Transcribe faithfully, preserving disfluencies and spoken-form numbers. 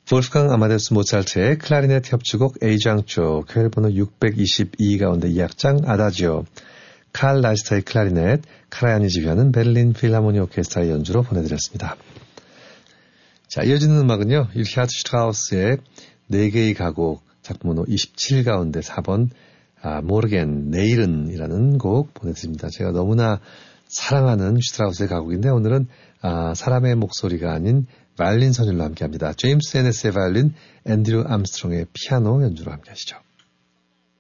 볼프강 아마데우스 모차르트의 클라리넷 협주곡 A장조, 쾌열번호 육백이십이 가운데 이 악장 아다지오, 칼 라이스터의 클라리넷, 카라얀이 지휘하는 베를린 필하모니 오케스트라의 연주로 보내드렸습니다. 자, 이어지는 음악은요, 일히아트 슈트라우스의 네 개의 가곡, 작품번호 이십칠 가운데 사 번, 아, 모르겐, 내일은 이라는 곡 보내드립니다. 제가 너무나 사랑하는 슈트라우스의 가곡인데, 오늘은 아, 사람의 목소리가 아닌 바이올린 선율로 함께합니다. 제임스 에네스의 바이올린, 앤드류 암스트롱의 피아노 연주로 함께하시죠.